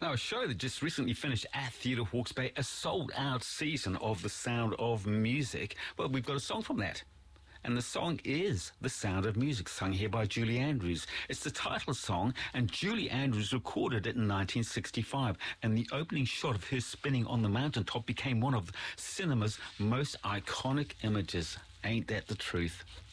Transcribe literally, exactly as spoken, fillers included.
Now, a show that just recently finished at Theatre Hawke's Bay, a sold-out season of The Sound of Music. Well, we've got a song from that. And the song is The Sound of Music, sung here by Julie Andrews. It's the title song, and Julie Andrews recorded it in nineteen sixty-five. And the opening shot of her spinning on the mountaintop became one of cinema's most iconic images. Ain't that the truth?